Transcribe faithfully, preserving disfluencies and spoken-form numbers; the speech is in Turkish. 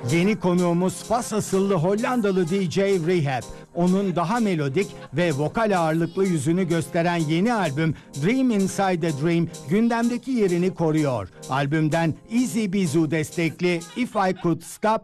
Yeni konuğumuz Fas asıllı Hollandalı D J Rehab. Onun daha melodik ve vokal ağırlıklı yüzünü gösteren yeni albüm Dream Inside a Dream gündemdeki yerini koruyor. Albümden Easy Bizu destekli If I Could Stop